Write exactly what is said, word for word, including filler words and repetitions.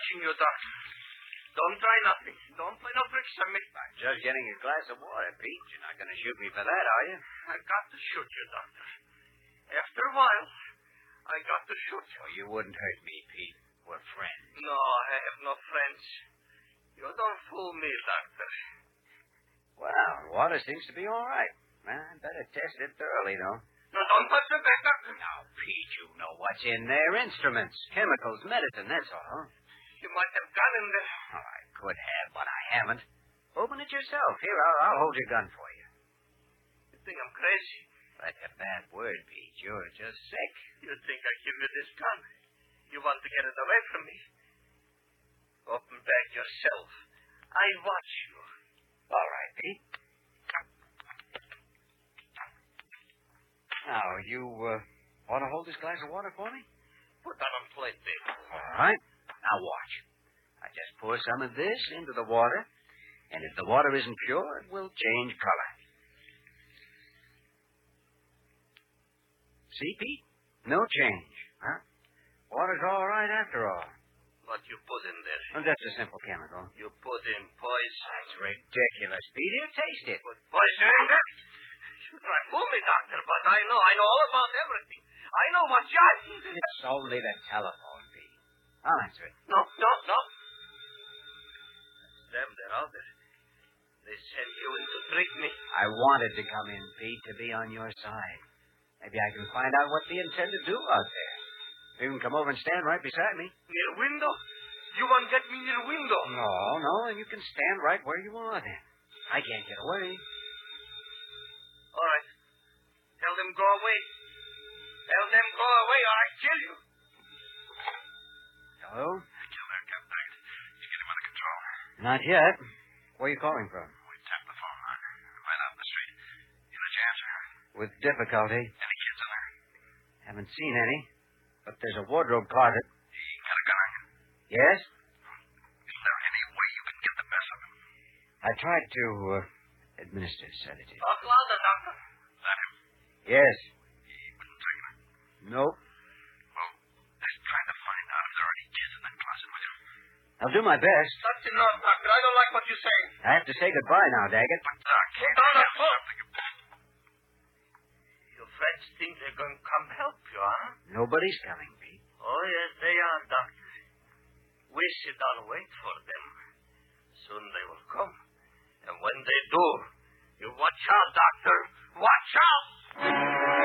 watching you, Doctor. Don't try nothing. Don't play no tricks on me. I'm just getting a glass of water, Pete. You're not going to shoot me for that, are you? I got to shoot you, Doctor. After a while, I got to shoot you. Oh, you wouldn't hurt me, Pete. We're friends. No, I have no friends. You don't fool me, Doctor. Well, water seems to be all right. I better test it thoroughly, though. No, don't touch the back, Doctor. Now, Pete, you know what's in there. Instruments, chemicals, medicine, that's all. You might have gun in there. Oh, I could have, but I haven't. Open it yourself. Here, I'll, I'll hold your gun for you. You think I'm crazy? That's a bad word, Pete. You're just sick. You think I give you this gun? You want to get it away from me? Open back yourself. I watch you. All right, Pete. Now, you uh, want to hold this glass of water for me? Put that on plate, Dick. All right. Now watch. I just pour some of this into the water, and if the water isn't pure, it will change color. See, Pete? No change. Huh? Water's all right after all. What you put in there? Oh, that's a simple chemical. You put in poison. That's ridiculous, Pete. Here, taste it. Put poison in there? You try to fool me, Doctor, but I know. I know all about everything. I know what shot. It's only the telephone, Pete. I'll answer it. No, no, no. That's them. They're out there. They sent you in to trick me. I wanted to come in, Pete, to be on your side. Maybe I can find out what they intend to do out there. You can come over and stand right beside me. Near window? You won't get me near window. No, no, and you can stand right where you are then. I can't get away. All right. Tell them go away. Tell them go away or I kill you. Hello? Kill there, Captain Daggett. You get him under control. Not yet. Where are you calling from? We tapped the phone line. Right out in the street. You let you answer. With difficulty. Any kids in there? Haven't seen any. But there's a wardrobe closet. He got a gun on you? Yes? Is there any way you can get the best of him? I tried to uh, administer sedative. Talk louder, Doctor. Is that him? Yes. He wouldn't take it. Nope. Well, just trying to find out if there are any kids in that closet with you. I'll do my best. That's enough, Doctor. I don't like what you're saying. I have to say goodbye now, Daggett. But, uh, can't Put down I that have phone. something about Your friends think they're going to come help you, huh? Nobody's coming, Pete. Oh, yes, they are, Doctor. We sit down and wait for them. Soon they will come. And when they do, you watch out, Doctor. Watch out!